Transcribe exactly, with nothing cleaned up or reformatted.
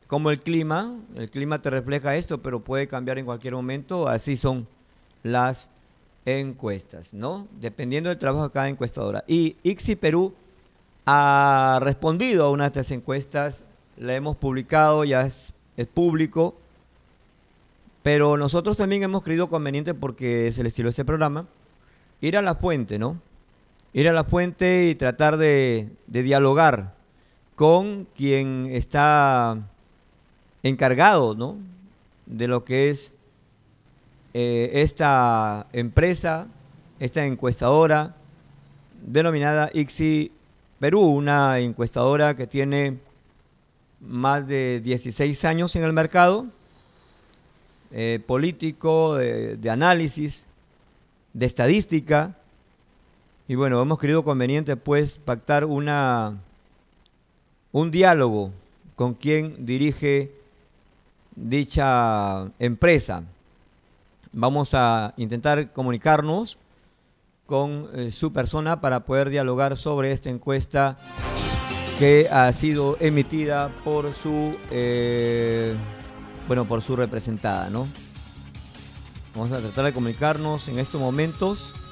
como el clima, el clima te refleja esto, pero puede cambiar en cualquier momento, así son las encuestas, ¿no? Dependiendo del trabajo de cada encuestadora. Y ICSI Perú ha respondido a una de estas encuestas, la hemos publicado, ya es, es público, pero nosotros también hemos creído conveniente, porque es el estilo de este programa, ir a la fuente, ¿no? Ir a la fuente y tratar de, de dialogar con quien está encargado, ¿no?, de lo que es eh, esta empresa, esta encuestadora denominada ICSI Perú, una encuestadora que tiene más de dieciséis años en el mercado, eh, político, de, de análisis, de estadística. Y bueno, hemos querido conveniente pues pactar una, un diálogo con quien dirige dicha empresa. Vamos a intentar comunicarnos con eh, su persona para poder dialogar sobre esta encuesta que ha sido emitida por su eh, bueno, por su representada, ¿no? Vamos a tratar de comunicarnos en estos momentos